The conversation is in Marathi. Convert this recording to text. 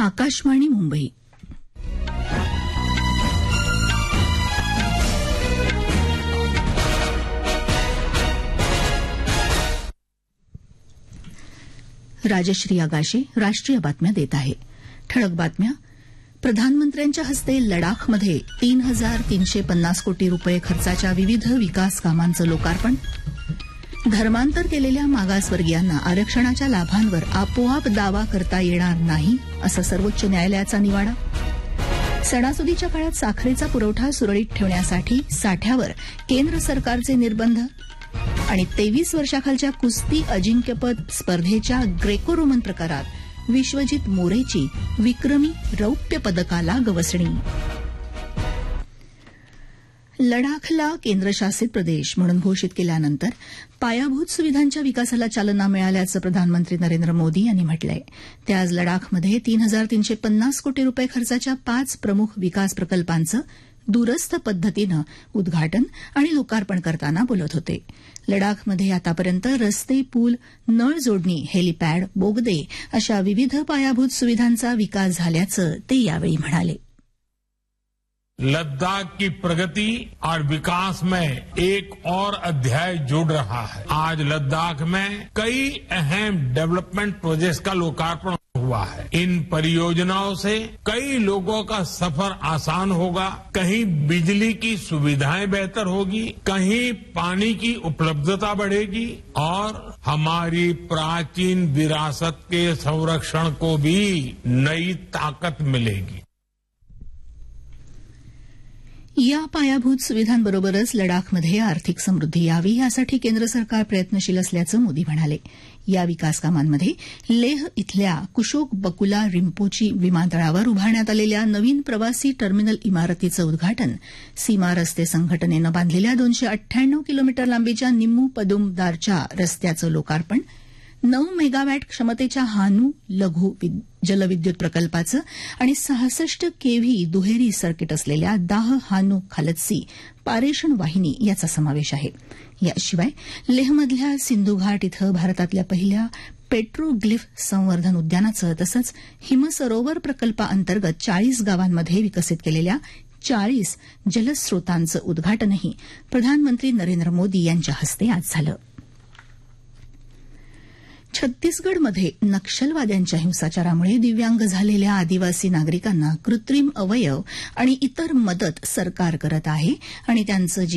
आकाशवाणी मुंबई. राजश्री आगाशे राष्ट्रीय बातम्या देत आहे. ठळक बातम्या. प्रधानमंत्र्यांच्या हस्ते लडाखमध्ये 3,350 कोटी रुपये खर्चाच्या विविध विकास कामांचं लोकार्पण. धर्मांतर केलेल्या मागासवर्गीयांना आरक्षणाच्या लाभांवर आपोआप दावा करता येणार नाही असा सर्वोच्च न्यायालयाचा निवाडा. सणासुदीच्या काळात साखरेचा पुरवठा सुरळीत ठेवण्यासाठी साठ्यावर केंद्र सरकारचे निर्बंध. आणि 23 वर्षाखालच्या कुस्ती अजिंक्यपद स्पर्धेच्या ग्रेको रोमन प्रकारात विश्वजित मोरेची विक्रमी रौप्य पदकाला गवसणी. लडाखला केंद्रशासित प्रदेश म्हणून घोषित केल्यानंतर पायाभूत सुविधांच्या विकासाला चालना मिळाल्याचं प्रधानमंत्री नरेंद्र मोदी यांनी म्हटलंय. ते आज लडाखमध्ये 3,350 कोटी रुपये खर्चाच्या 5 प्रमुख विकास प्रकल्पांचं दूरस्थ पद्धतीनं उद्घाटन आणि लोकार्पण करताना बोलत होते. लडाखमध्ये आतापर्यंत रस्ते, पूल, नळ जोडणी, हेलिपॅड, बोगदे अशा विविध पायाभूत सुविधांचा विकास झाल्याचं ते यावेळी म्हणाले. लद्दाख की प्रगति और विकास में एक और अध्याय जुड़ रहा है. आज लद्दाख में कई अहम डेवलपमेंट प्रोजेक्ट्स का लोकार्पण हुआ है. इन परियोजनाओं से कई लोगों का सफर आसान होगा. कहीं बिजली की सुविधाएं बेहतर होगी, कहीं पानी की उपलब्धता बढ़ेगी और हमारी प्राचीन विरासत के संरक्षण को भी नई ताकत मिलेगी. या पायाभूत सुविधांबरोबरच लडाखमध्ये आर्थिक समृद्धी यावी यासाठी केंद्र सरकार प्रयत्नशील असल्याचं मोदी म्हणाले. या विकास कामांमध्ये लेह इथल्या कुशोक बकुला रिम्पोची विमानतळावर उभारण्यात आलेल्या नवीन प्रवासी टर्मिनल इमारतीचं उद्घाटन, सीमा रस्ते संघटनेनं बांधलेल्या 298 किलोमीटर लांबीच्या निम्मू पदुम दारच्या रस्त्याचं लोकार्पण, 9 मेगावॅट क्षमतेच्या हानू लघु जलविद्युत प्रकल्पाचं आणि 66 केव्ही दुहेरी सर्किट असलेल्या दाह हानू खालत्सी पारेषण वाहिनी याचा समावेश आहे. याशिवाय लेहमधल्या सिंधू घाट इथं भारतातल्या पहिल्या पेट्रोग्लिफ संवर्धन उद्यानाचं तसंच हिमसरोवर प्रकल्पाअंतर्गत 40 गावांमध्ये विकसित केलेल्या 40 जलस्रोतांचं उद्घाटनही प्रधानमंत्री नरेंद्र मोदी यांच्या हस्ते आज झालं. छत्तीसगडमध्ये नक्षलवाद्यांच्या हिंसाचारामुळे दिव्यांग झालेल्या आदिवासी नागरिकांना कृत्रिम अवयव आणि इतर मदत सरकार करत आहे आणि त्यांचं